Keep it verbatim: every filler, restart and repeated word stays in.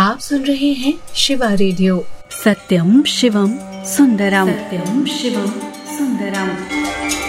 आप सुन रहे हैं शिवा रेडियो। सत्यम शिवम सुंदरम, सत्यम शिवम सुंदरम।